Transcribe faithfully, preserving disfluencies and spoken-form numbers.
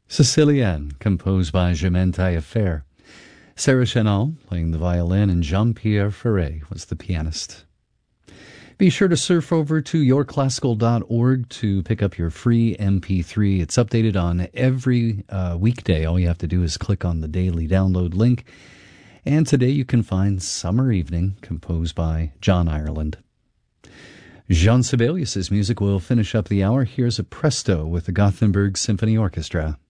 Sicilienne, composed by Germaine Taillefer. Sarah Chenal playing the violin, and Jean-Pierre Ferré was the pianist. Be sure to surf over to your classical dot org to pick up your free M P three. It's updated on every uh, weekday. All you have to do is click on the daily download link. And today you can find Summer Evening, composed by John Ireland. Jean Sibelius' music will finish up the hour. Here's a presto with the Gothenburg Symphony Orchestra.